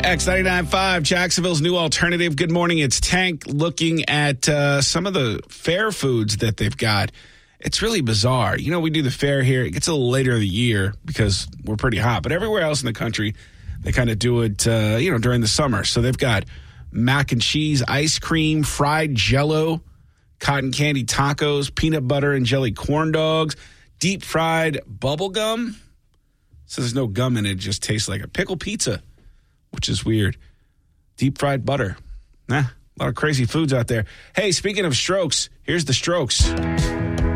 X99.5, Jacksonville's new alternative. Good morning. It's Tank looking at some of the fair foods that they've got. It's really bizarre. You know, we do the fair here. It gets a little later in the year because we're pretty hot. But everywhere else in the country, they kind of do it, during the summer. So they've got mac and cheese, ice cream, fried Jell-O, cotton candy tacos, peanut butter and jelly corn dogs, deep fried bubble gum. So there's no gum in it. It just tastes like a pickle pizza, which is weird. Deep fried butter. A lot of crazy foods out there. Hey, speaking of strokes, here's the Strokes.